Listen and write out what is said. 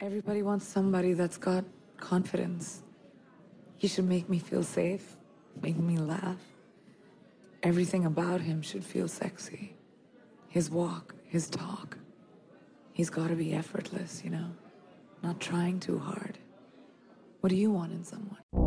Everybody wants somebody that's got confidence. He should make me feel safe, make me laugh. Everything about him should feel sexy. His walk, his talk. He's gotta be effortless, you know? Not trying too hard. What do you want in someone?